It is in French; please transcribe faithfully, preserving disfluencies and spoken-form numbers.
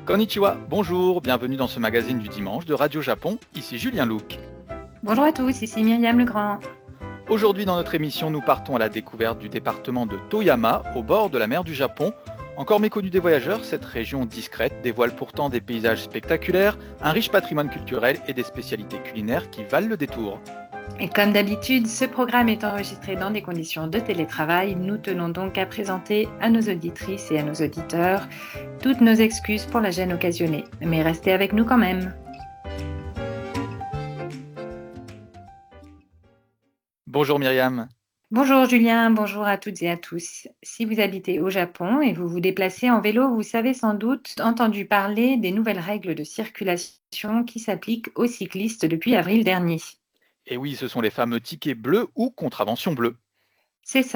Konnichiwa, bonjour, bienvenue dans ce magazine du dimanche de Radio Japon, ici Julien Luc. Bonjour à tous, ici Myriam Legrand. Aujourd'hui dans notre émission, nous partons à la découverte du département de Toyama, au bord de la mer du Japon. Encore méconnue des voyageurs, cette région discrète dévoile pourtant des paysages spectaculaires, un riche patrimoine culturel et des spécialités culinaires qui valent le détour. Et comme d'habitude, ce programme est enregistré dans des conditions de télétravail. Nous tenons donc à présenter à nos auditrices et à nos auditeurs toutes nos excuses pour la gêne occasionnée. Mais restez avec nous quand même. Bonjour Myriam. Bonjour Julien, bonjour à toutes et à tous. Si vous habitez au Japon et vous vous déplacez en vélo, vous avez sans doute entendu parler des nouvelles règles de circulation qui s'appliquent aux cyclistes depuis avril dernier. Et oui, ce sont les fameux tickets bleus ou contraventions bleues. C'est ça.